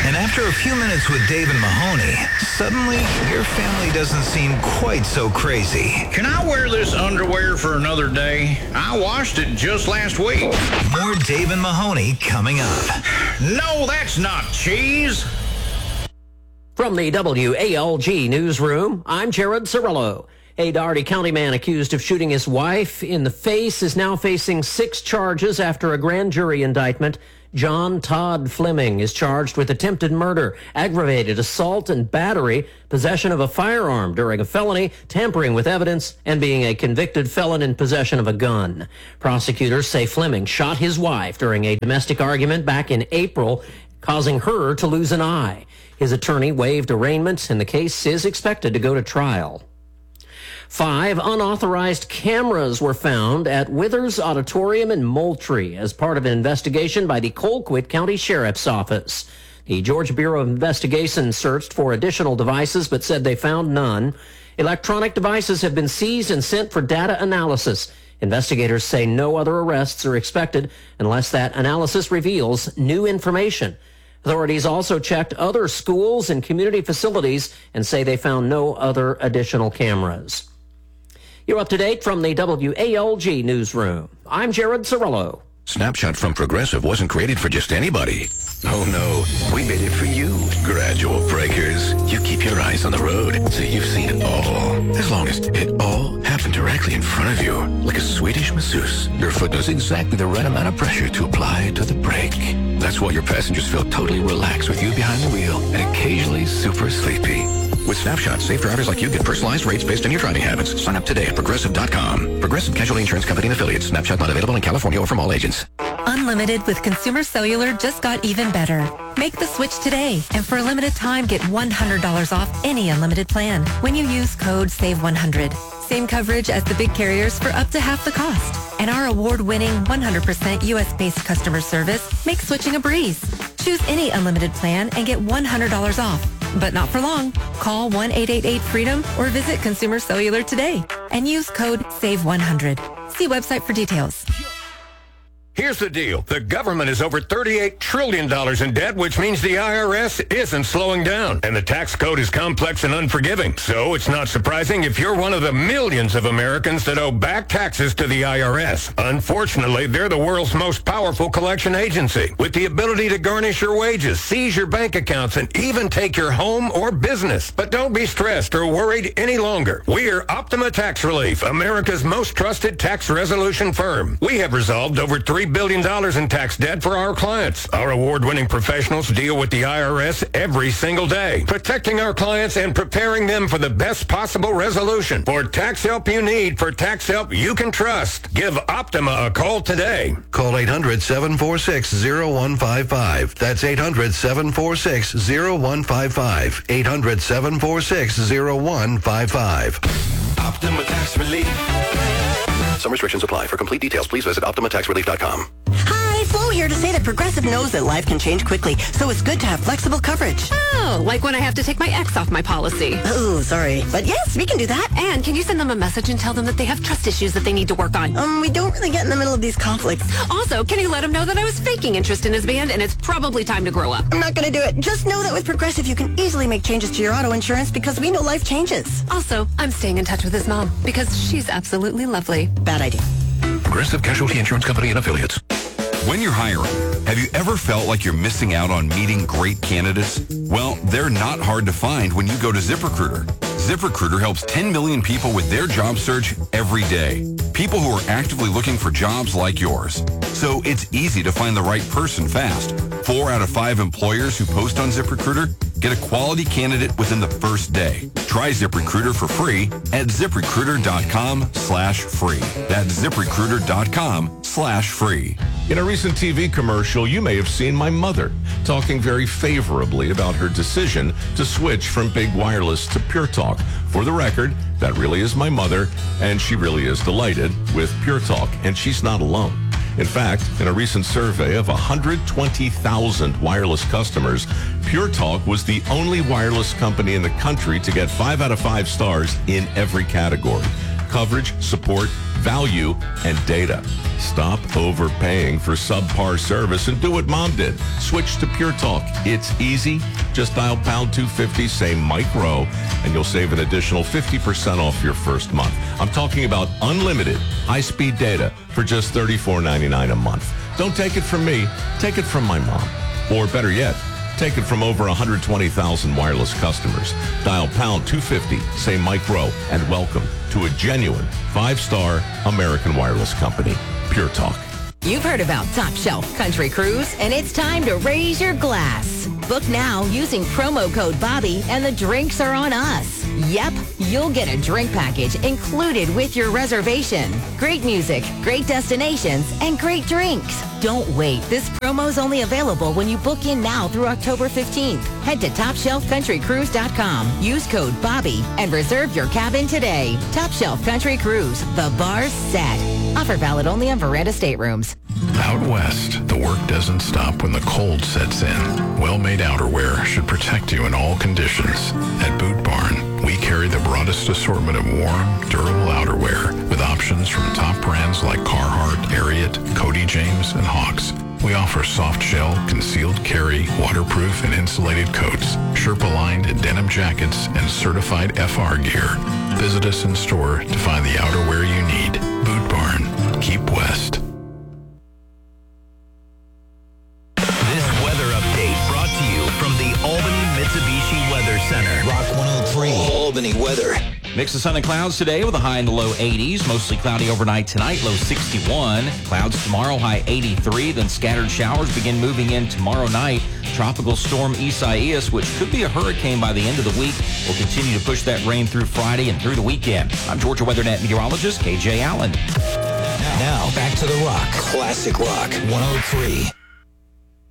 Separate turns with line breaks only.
And after a few minutes with Dave and Mahoney, suddenly your family doesn't seem quite so crazy.
Can I wear this underwear for another day? I washed it just last week.
More Dave and Mahoney coming up.
No, that's not cheese.
From the WALG newsroom, I'm Jared Cirillo. A Dougherty County man accused of shooting his wife in the face is now facing 6 charges after a grand jury indictment. John Todd Fleming is charged with attempted murder, aggravated assault and battery, possession of a firearm during a felony, tampering with evidence, and being a convicted felon in possession of a gun. Prosecutors say Fleming shot his wife during a domestic argument back in April, causing her to lose an eye. His attorney waived arraignment, and the case is expected to go to trial. 5 unauthorized cameras were found at Withers Auditorium in Moultrie as part of an investigation by the Colquitt County Sheriff's Office. The Georgia Bureau of Investigation searched for additional devices but said they found none. Electronic devices have been seized and sent for data analysis. Investigators say no other arrests are expected unless that analysis reveals new information. Authorities also checked other schools and community facilities and say they found no other additional cameras. You're up to date from the WALG newsroom. I'm Jared Cirillo.
Snapshot from Progressive wasn't created for just anybody. Oh no, we made it for you. Gradual breakers. You keep your eyes on the road, so you've seen it all. As long as it all happened directly in front of you, like a Swedish masseuse, your foot knows exactly the right amount of pressure to apply to the brake. That's why your passengers feel totally relaxed with you behind the wheel and occasionally super sleepy. With Snapshot, safe drivers like you get personalized rates based on your driving habits. Sign up today at Progressive.com. Progressive Casualty Insurance Company and Affiliates. Snapshot not available in California or from all agents.
Unlimited with Consumer Cellular just got even better. Make the switch today, and for a limited time, get $100 off any unlimited plan when you use code SAVE100. Same coverage as the big carriers for up to half the cost. And our award-winning 100% U.S.-based customer service makes switching a breeze. Choose any unlimited plan and get $100 off. But not for long. Call 1-888-FREEDOM or visit Consumer Cellular today and use code SAVE100. See website for details.
Here's the deal. The government is over $38 trillion in debt, which means the IRS isn't slowing down. And the tax code is complex and unforgiving. So it's not surprising if you're one of the millions of Americans that owe back taxes to the IRS. Unfortunately, they're the world's most powerful collection agency, with the ability to garnish your wages, seize your bank accounts, and even take your home or business. But don't be stressed or worried any longer. We're Optima Tax Relief, America's most trusted tax resolution firm. We have resolved over $3 billion in tax debt for our clients. Our award-winning professionals deal with the IRS every single day, protecting our clients and preparing them for the best possible resolution. For tax help you need, for tax help you can trust, give Optima a call today.
Call 800-746-0155. That's 800-746-0155. 800-746-0155.
Optima Tax Relief. Some restrictions apply. For complete details, please visit OptimaTaxRelief.com.
Hi, Flo here to say that Progressive knows that life can change quickly, so it's good to have flexible coverage.
Oh, like when I have to take my ex off my policy.
Oh, sorry. But yes, we can do that.
And can you send them a message and tell them that they have trust issues that they need to work on?
We don't really get in the middle of these conflicts.
Also, can you let him know that I was faking interest in his band and it's probably time to grow up?
I'm not going to do it. Just know that with Progressive, you can easily make changes to your auto insurance because we know life changes.
Also, I'm staying in touch with his mom because she's absolutely lovely.
Bad idea.
Progressive Casualty Insurance Company and Affiliates.
When you're hiring, have you ever felt like you're missing out on meeting great candidates? Well, they're not hard to find when you go to ZipRecruiter. ZipRecruiter helps 10 million people with their job search every day. People who are actively looking for jobs like yours. So it's easy to find the right person fast. 4 out of 5 employers who post on ZipRecruiter get a quality candidate within the first day. Try ZipRecruiter for free at ZipRecruiter.com/free. That's ZipRecruiter.com/free.
In a recent TV commercial, you may have seen my mother talking very favorably about her decision to switch from Big Wireless to Pure Talk. For the record, that really is my mother, and she really is delighted with Pure Talk, and she's not alone. In fact, in a recent survey of 120,000 wireless customers, Pure Talk was the only wireless company in the country to get 5 out of 5 stars in every category. coverage, support, value, and data. Stop overpaying for subpar service and do what Mom did. Switch to Pure Talk. It's easy. Just dial pound 250, say Mike Rowe, and you'll save an additional 50% off your first month. I'm talking about unlimited high-speed data for just $34.99 a month. Don't take it from me. Take it from my mom. Or better yet, take it from over 120,000 wireless customers. Dial pound 250, say Mike Rowe, and welcome to a genuine 5-star American wireless company. Pure Talk.
You've heard about Top Shelf Country Cruise, and it's time to raise your glass. Book now using promo code Bobby, and the drinks are on us. Yep, you'll get a drink package included with your reservation. Great music, great destinations, and great drinks. Don't wait. This promo's only available when you book in now through October 15th. Head to TopShelfCountryCruise.com. Use code Bobby and reserve your cabin today. Top Shelf Country Cruise. The bar's set. Offer valid only on Veranda staterooms.
Out west, the work doesn't stop when the cold sets in. Well-made outerwear should protect you in all conditions. At Boot Barn, we carry the broadest assortment of warm, durable outerwear with options from top brands like Carhartt, Ariat, Cody James, and Hawks. We offer soft shell, concealed carry, waterproof and insulated coats, Sherpa-lined denim jackets, and certified FR gear. Visit us in store to find the outerwear you need. Boot Barn. Keep west.
This weather update brought to you from the Albany Mitsubishi Weather Center. Rock 103. Albany weather.
Mix of sun and clouds today with a high in the low 80s. Mostly cloudy overnight tonight, low 61. Clouds tomorrow, high 83. Then scattered showers begin moving in tomorrow night. Tropical storm Isaias, which could be a hurricane by the end of the week, will continue to push that rain through Friday and through the weekend. I'm Georgia WeatherNet meteorologist KJ Allen.
Now back to the Rock. Classic Rock 103.